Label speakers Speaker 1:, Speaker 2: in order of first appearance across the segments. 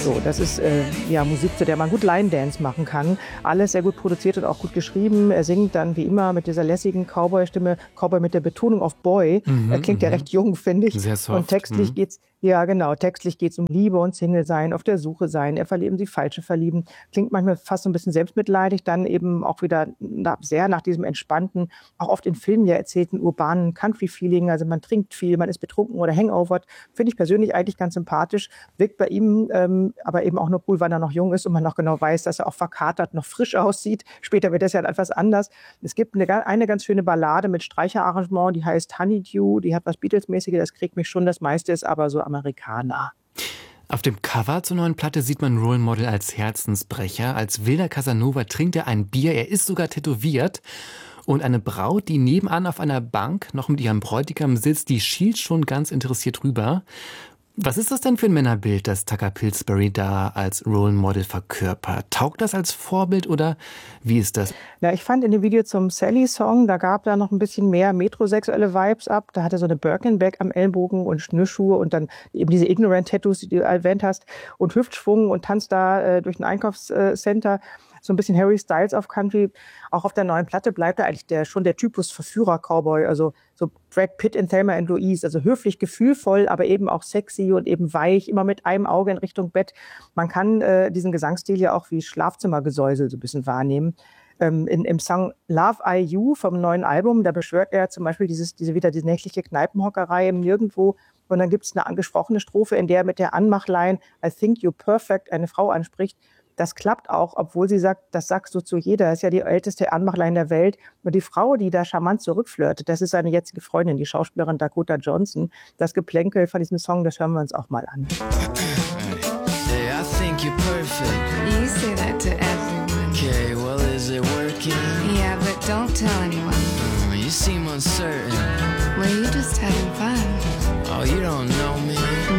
Speaker 1: So, das ist Musik, zu der man gut Line-Dance machen kann. Alles sehr gut produziert und auch gut geschrieben. Er singt dann wie immer mit dieser lässigen Cowboy-Stimme, Cowboy mit der Betonung auf Boy. Er klingt ja recht jung, finde ich.
Speaker 2: Sehr soft.
Speaker 1: Und textlich geht's um Liebe und Single sein, auf der Suche sein, er verlieben, sie Falsche verlieben. Klingt manchmal fast so ein bisschen selbstmitleidig, dann eben auch wieder sehr nach diesem entspannten, auch oft in Filmen ja erzählten urbanen Country-Feeling. Also man trinkt viel, man ist betrunken oder hangovert. Finde ich persönlich eigentlich ganz sympathisch. Wirkt bei ihm aber eben auch nur cool, weil er noch jung ist und man noch genau weiß, dass er auch verkatert noch frisch aussieht. Später wird das ja etwas anders. Es gibt eine ganz schöne Ballade mit Streicherarrangement, die heißt Honeydew. Die hat was Beatles-mäßiges, das kriegt mich schon. Das meiste ist aber so Amerikaner.
Speaker 2: Auf dem Cover zur neuen Platte sieht man Role Model als Herzensbrecher. Als wilder Casanova trinkt er ein Bier. Er ist sogar tätowiert. Und eine Braut, die nebenan auf einer Bank noch mit ihrem Bräutigam sitzt, die schielt schon ganz interessiert rüber. Was ist das denn für ein Männerbild, das Tucker Pillsbury da als Role Model verkörpert? Taugt das als Vorbild oder wie ist das?
Speaker 1: Ja, ich fand in dem Video zum Sally-Song, da gab er noch ein bisschen mehr metrosexuelle Vibes ab. Da hat er so eine Birkenback am Ellbogen und Schnürschuhe und dann eben diese Ignorant-Tattoos, die du erwähnt hast, und Hüftschwung und tanzt da durch ein Einkaufscenter. So ein bisschen Harry Styles auf Country. Auch auf der neuen Platte bleibt er eigentlich schon der Typus Verführer-Cowboy. Also so Brad Pitt in Thelma and Louise. Also höflich, gefühlvoll, aber eben auch sexy und eben weich, immer mit einem Auge in Richtung Bett. Man kann diesen Gesangsstil ja auch wie Schlafzimmergesäusel so ein bisschen wahrnehmen. Im Song Love I You vom neuen Album, da beschwört er zum Beispiel diese nächtliche Kneipenhockerei im Nirgendwo. Und dann gibt es eine angesprochene Strophe, in der mit der Anmachline I think you're perfect eine Frau anspricht. Das klappt auch, obwohl sie sagt, das sagst du zu jeder. Das ist ja die älteste Anmachlein der Welt. Und die Frau, die da charmant zurückflirtet, das ist seine jetzige Freundin, die Schauspielerin Dakota Johnson. Das Geplänkel von diesem Song, das hören wir uns auch mal an.
Speaker 3: Hey, I think you're perfect.
Speaker 4: You say that to everyone.
Speaker 3: Okay, well, is it working?
Speaker 4: Yeah, but don't tell anyone.
Speaker 3: You seem uncertain.
Speaker 4: Well, you just having fun.
Speaker 3: Oh, you don't know me.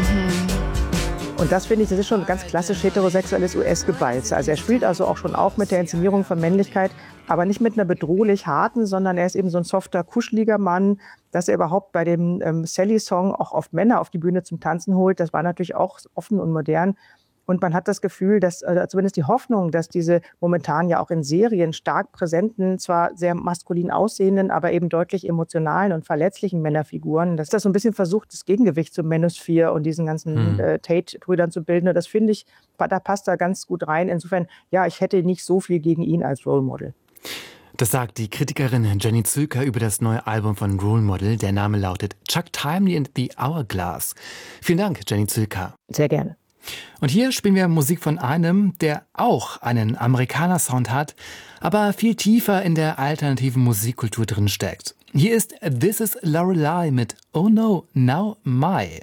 Speaker 1: Und das finde ich, das ist schon ein ganz klassisch heterosexuelles US-Gebeiz. Also er spielt also auch schon auf mit der Inszenierung von Männlichkeit, aber nicht mit einer bedrohlich harten, sondern er ist eben so ein softer, kuscheliger Mann, dass er überhaupt bei dem Sally-Song auch oft Männer auf die Bühne zum Tanzen holt. Das war natürlich auch offen und modern. Und man hat das Gefühl, dass zumindest die Hoffnung, dass diese momentan ja auch in Serien stark präsenten, zwar sehr maskulin aussehenden, aber eben deutlich emotionalen und verletzlichen Männerfiguren, dass das so ein bisschen versucht, das Gegengewicht zum Manosphere und diesen ganzen Tate-Brüdern zu bilden. Und das finde ich, da passt da ganz gut rein. Insofern, ja, ich hätte nicht so viel gegen ihn als Role Model.
Speaker 2: Das sagt die Kritikerin Jenny Zülker über das neue Album von Role Model. Der Name lautet Chuck Timely and the Hourglass. Vielen Dank, Jenny Zülker.
Speaker 1: Sehr gerne.
Speaker 2: Und hier spielen wir Musik von einem, der auch einen Amerikaner-Sound hat, aber viel tiefer in der alternativen Musikkultur drin steckt. Hier ist This is Lorelei mit Oh No, Now My.